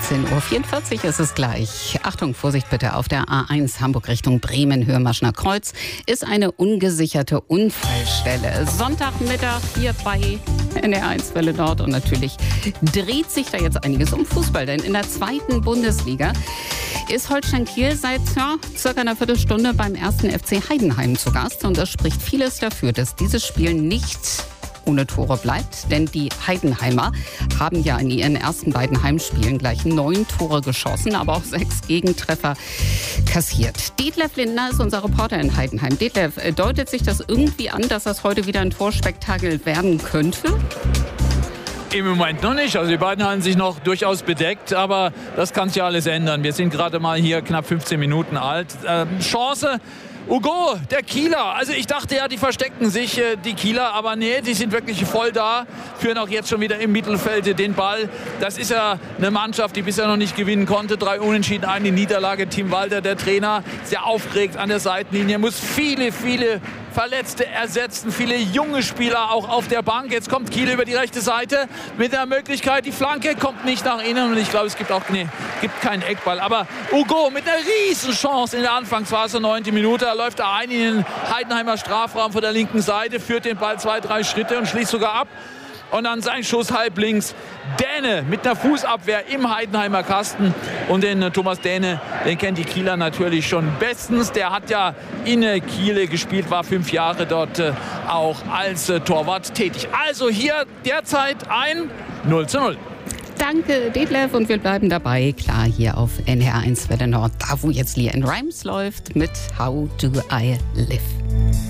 19:44 Uhr ist es gleich. Achtung, Vorsicht bitte, auf der A1 Hamburg Richtung Bremen, Höhe Maschner Kreuz, ist eine ungesicherte Unfallstelle. Sonntagmittag hier bei NDR1 Welle Nord und natürlich dreht sich da jetzt einiges um Fußball, denn in der 2. Bundesliga ist Holstein Kiel seit circa einer Viertelstunde beim 1. FC Heidenheim zu Gast und es spricht vieles dafür, dass dieses Spiel nicht ohne Tore bleibt, denn die Heidenheimer haben ja in ihren ersten beiden Heimspielen gleich 9 Tore geschossen, aber auch 6 Gegentreffer kassiert. Detlef Lindner ist unser Reporter in Heidenheim. Detlef, deutet sich das irgendwie an, dass das heute wieder ein Torspektakel werden könnte? Im Moment noch nicht. Also die beiden halten sich noch durchaus bedeckt, aber das kann sich ja alles ändern. Wir sind gerade mal hier knapp 15 Minuten alt. Chance. Hugo, der Kieler. Also ich dachte ja, die verstecken sich, die Kieler, aber nee, die sind wirklich voll da, führen auch jetzt schon wieder im Mittelfeld den Ball. Das ist ja eine Mannschaft, die bisher noch nicht gewinnen konnte. 3 Unentschieden, eine Niederlage. Tim Walter, der Trainer, sehr aufgeregt an der Seitenlinie, muss viele Verletzte ersetzen, viele junge Spieler auch auf der Bank. Jetzt kommt Kiel über die rechte Seite mit der Möglichkeit, die Flanke kommt nicht nach innen und ich glaube, es gibt keinen Eckball. Aber Hugo mit einer riesen Chance in der Anfangsphase, 9. Minute, da läuft er ein in den Heidenheimer Strafraum von der linken Seite, führt den Ball 2-3 Schritte und schließt sogar ab. Und dann sein Schuss halb links. Däne mit einer Fußabwehr im Heidenheimer Kasten. Und den Thomas Däne, den kennt die Kieler natürlich schon bestens. Der hat ja in Kiel gespielt, war 5 Jahre dort auch als Torwart tätig. Also hier derzeit ein 0:0. Danke, Detlef, und wir bleiben dabei, klar, hier auf NDR1 Welle Nord, da wo jetzt LeAnn Rimes läuft mit How Do I Live.